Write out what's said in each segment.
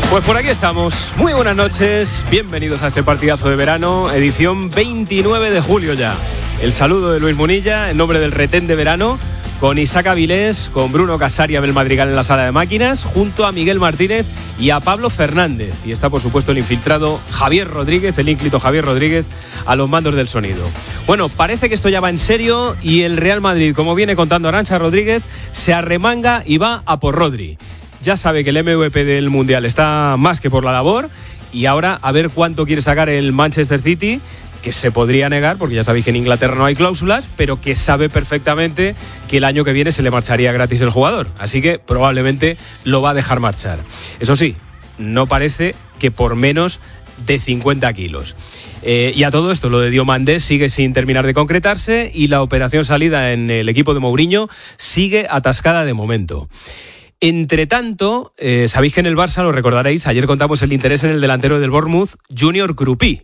Pues por aquí estamos. Muy buenas noches, bienvenidos a este partidazo de verano, edición 29 de julio ya. El saludo de Luis Munilla en nombre del retén de verano, con Isaac Avilés, con Bruno Casari y Abel Madrigal en la sala de máquinas, junto a Miguel Martínez y a Pablo Fernández. Y está, por supuesto, el infiltrado Javier Rodríguez, el ínclito Javier Rodríguez, a los mandos del sonido. Bueno, parece que esto ya va en serio y el Real Madrid, como viene contando Arantxa Rodríguez, se arremanga y va a por Rodri. Ya sabe que el MVP del Mundial está más que por la labor y ahora a ver cuánto quiere sacar el Manchester City, que se podría negar, porque ya sabéis que en Inglaterra no hay cláusulas, pero que sabe perfectamente que el año que viene se le marcharía gratis el jugador. Así que probablemente lo va a dejar marchar. Eso sí, no parece que por menos de 50 kilos. Y a todo esto, lo de Diomandé sigue sin terminar de concretarse y la operación salida en el equipo de Mourinho sigue atascada de momento. Entre tanto, sabéis que en el Barça, lo recordaréis, ayer contamos el interés en el delantero del Bournemouth, Junior Krupí.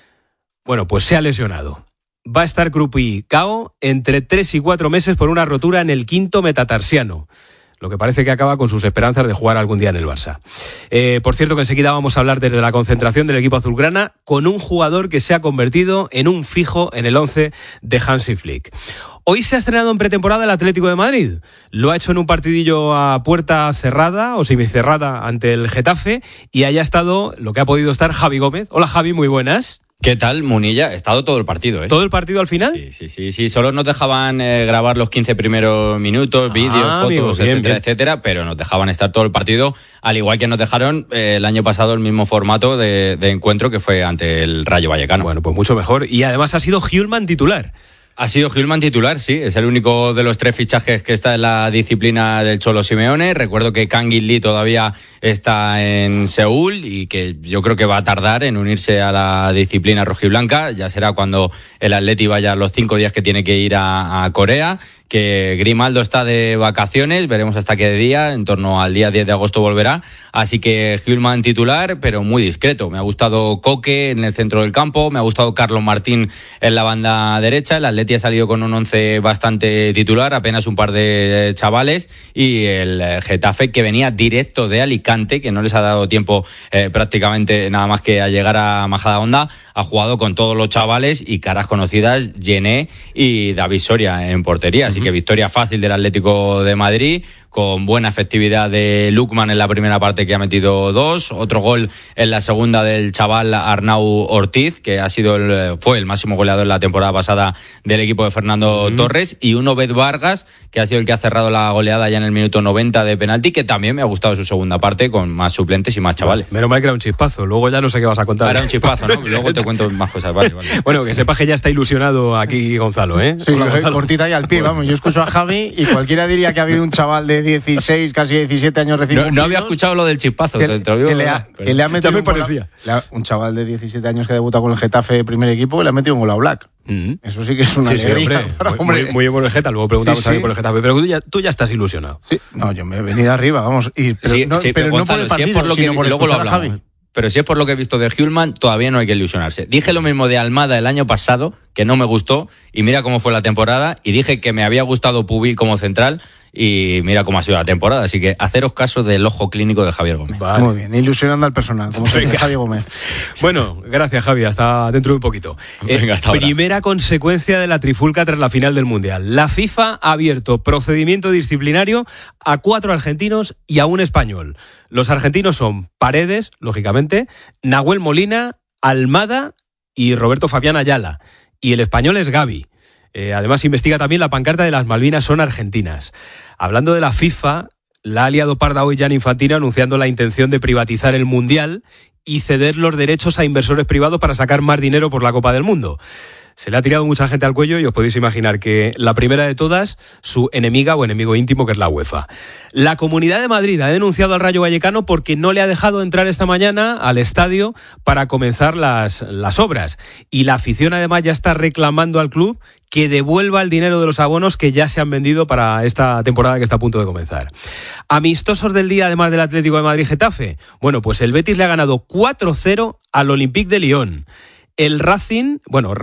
Bueno, pues se ha lesionado. Va a estar Krupí cao entre 3 y 4 meses por una rotura en el quinto metatarsiano, lo que parece que acaba con sus esperanzas de jugar algún día en el Barça. Por cierto, que enseguida vamos a hablar desde la concentración del equipo azulgrana con un jugador que se ha convertido en un fijo en el 11 de Hansi Flick. Hoy se ha estrenado en pretemporada el Atlético de Madrid. Lo ha hecho en un partidillo a puerta cerrada o semicerrada ante el Getafe y ahí ha estado lo que ha podido estar Javi Gómez. Hola Javi, muy buenas. ¿Qué tal, Munilla? Ha estado todo el partido, ¿eh? ¿Todo el partido al final? Sí. Solo nos dejaban grabar los 15 primeros minutos, vídeos, fotos, etcétera, pero nos dejaban estar todo el partido, al igual que nos dejaron el año pasado el mismo formato de encuentro que fue ante el Rayo Vallecano. Bueno, pues mucho mejor. Y además ha sido Hjulmand titular. Ha sido Hjulmand titular, sí. Es el único de los 3 fichajes que está en la disciplina del Cholo Simeone. Recuerdo que Kangin Lee todavía está en Seúl y que yo creo que va a tardar en unirse a la disciplina rojiblanca. Ya será cuando el Atleti vaya los 5 días que tiene que ir a Corea. Que Grimaldo está de vacaciones, veremos hasta qué día, en torno al día 10 de agosto volverá, así que Hjulmand titular, pero muy discreto. Me ha gustado Coque en el centro del campo, me ha gustado Carlos Martín en la banda derecha, el Atleti ha salido con un 11 bastante titular, apenas un par de chavales, y el Getafe, que venía directo de Alicante, que no les ha dado tiempo prácticamente nada más que a llegar a Majadahonda, ha jugado con todos los chavales y caras conocidas, Yené y David Soria en portería, así que victoria fácil del Atlético de Madrid, con buena efectividad de Lukman en la primera parte, que ha metido 2, otro gol en la segunda del chaval Arnau Ortiz, que fue el máximo goleador en la temporada pasada del equipo de Fernando Torres, y un Obed Vargas, que ha sido el que ha cerrado la goleada ya en el minuto 90 de penalti, que también me ha gustado su segunda parte, con más suplentes y más chavales. Menos mal que era un chispazo, luego ya no sé qué vas a contar. Era un chispazo, ¿no? Luego te cuento más cosas, vale. Bueno, que sepas que ya está ilusionado aquí Gonzalo, ¿eh? Sí, Gonzalo. Cortita y al pie, vamos, yo escucho a Javi y cualquiera diría que ha habido un chaval de 16, casi 17 años recién cumplidos. No había escuchado lo del chispazo, que le ha metido ya me parecía. Un chaval de 17 años que debuta con el Getafe primer equipo y le ha metido un gol a Black. Eso sí que es una alegría. Hombre, muy bien por el Getafe, luego preguntamos también por el Getafe, pero tú ya estás ilusionado. Sí. No, yo me he venido arriba, vamos. Pero no por el partido, sino por luego lo escuchar a Javi. Pero si es por lo que he visto de Hjulmand, todavía no hay que ilusionarse. Dije lo mismo de Almada el año pasado, que no me gustó, y mira cómo fue la temporada, y dije que me había gustado Pubil como central, y mira cómo ha sido la temporada. Así que haceros caso del ojo clínico de Javier Gómez. Vale. Muy bien, ilusionando al personal, como se dice Javier Gómez. Bueno, gracias Javi, hasta dentro de un poquito. Venga, hasta ahora. Primera consecuencia de la trifulca tras la final del Mundial. La FIFA ha abierto procedimiento disciplinario a 4 argentinos y a un español. Los argentinos son Paredes, lógicamente, Nahuel Molina, Almada y Roberto Fabián Ayala. Y el español es Gavi. Además investiga también la pancarta de las Malvinas son argentinas. Hablando de la FIFA, la ha liado parda hoy Gianni Infantino anunciando la intención de privatizar el Mundial y ceder los derechos a inversores privados para sacar más dinero por la Copa del Mundo. Se le ha tirado mucha gente al cuello y os podéis imaginar que la primera de todas, su enemiga o enemigo íntimo, que es la UEFA. La Comunidad de Madrid ha denunciado al Rayo Vallecano porque no le ha dejado entrar esta mañana al estadio para comenzar las obras. Y la afición además ya está reclamando al club que devuelva el dinero de los abonos que ya se han vendido para esta temporada que está a punto de comenzar. Amistosos del día, además del Atlético de Madrid-Getafe. Bueno, pues el Betis le ha ganado 4-0 al Olympique de Lyon. El Racing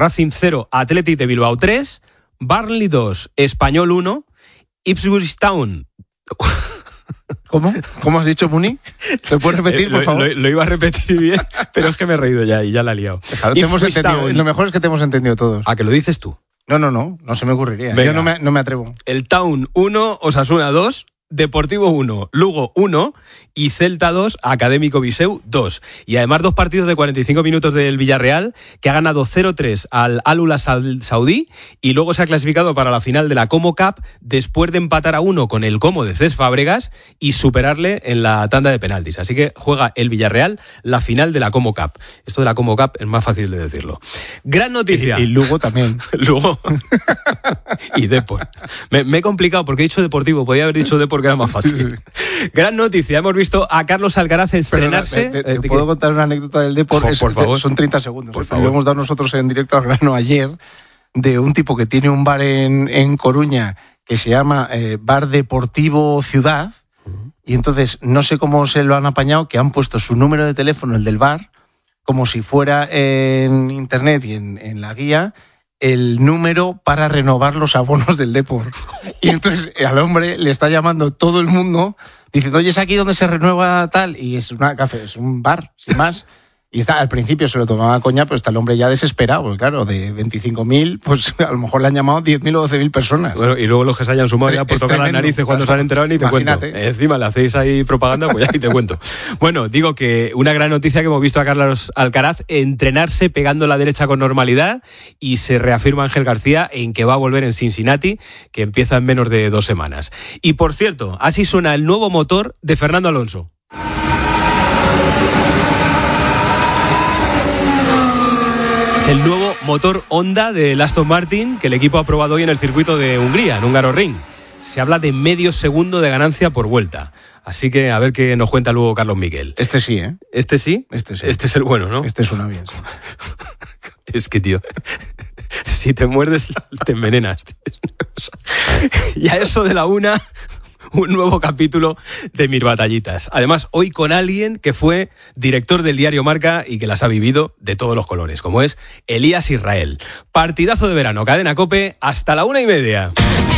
0, Athletic de Bilbao 3, Burnley 2, Español 1, Ipswich Town ¿Cómo? ¿Cómo has dicho, Muni? ¿Lo puedes repetir, por favor? Lo iba a repetir bien, pero es que me he reído ya y ya la he liado. Claro, te hemos entendido. Lo mejor es que te hemos entendido todos. ¿A que lo dices tú? No se me ocurriría. Venga. Yo no me atrevo. El Town 1, Osasuna 2, Deportivo 1, Lugo 1 y Celta 2, Académico Viseu 2. Y además 2 partidos de 45 minutos del Villarreal, que ha ganado 0-3 al Al-Ula Saudí y luego se ha clasificado para la final de la Como Cup después de empatar a 1 con el Como de Cesc Fábregas y superarle en la tanda de penaltis. Así que juega el Villarreal la final de la Como Cup. Esto de la Como Cup es más fácil de decirlo. Gran noticia. Y Lugo también. Lugo. Y Depor. Me he complicado porque he dicho Deportivo, podía haber dicho Depor que era más fácil. Gran noticia, hemos visto a Carlos Alcaraz estrenarse. ¿Te puedo contar una anécdota del Depor? Por favor. Son 30 segundos. Por favor. Lo hemos dado nosotros en directo al grano ayer, de un tipo que tiene un bar en Coruña que se llama Bar Deportivo Ciudad, y entonces no sé cómo se lo han apañado, que han puesto su número de teléfono, el del bar, como si fuera en internet y en la guía, el número para renovar los abonos del Depor. Y entonces al hombre le está llamando todo el mundo diciendo, oye, ¿es aquí donde se renueva tal? Y es es un bar, sin más. Y al principio se lo tomaba a coña, pero está el hombre ya desesperado, porque claro, de 25.000, pues a lo mejor le han llamado 10.000 o 12.000 personas. Bueno, y luego los que se hayan sumado ya por tocar las narices cuando se han enterado ni te Imagínate. cuento. Encima le hacéis ahí propaganda, pues ya ni te cuento. Bueno, digo que una gran noticia que hemos visto a Carlos Alcaraz entrenarse pegando la derecha con normalidad y se reafirma Ángel García en que va a volver en Cincinnati, que empieza en menos de 2 semanas. Y por cierto, así suena el nuevo motor de Fernando Alonso. Es el nuevo motor Honda del Aston Martin que el equipo ha probado hoy en el circuito de Hungría, en Hungaroring. Se habla de medio segundo de ganancia por vuelta. Así que a ver qué nos cuenta luego Carlos Miguel. Este sí, ¿eh? ¿Este sí? Este sí. Este es el bueno, ¿no? Este suena bien. Es que, tío, si te muerdes, te envenenas, tío. Y a eso de la 1, un nuevo capítulo de Mis Batallitas. Además, hoy con alguien que fue director del diario Marca y que las ha vivido de todos los colores, como es Elías Israel. Partidazo de verano, Cadena COPE, hasta la 1:30.